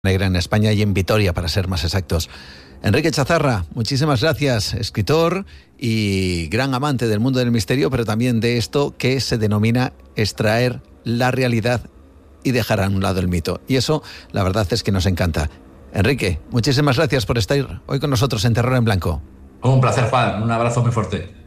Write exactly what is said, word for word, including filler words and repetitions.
Negra en España y en Vitoria, para ser más exactos. Enrique Chazarra, muchísimas gracias, escritor y gran amante del mundo del misterio, pero también de esto que se denomina extraer la realidad y dejar a un lado el mito. Y eso, la verdad es que nos encanta. Enrique, muchísimas gracias por estar hoy con nosotros en Terror en Blanco. Un placer, Juan. Un abrazo muy fuerte.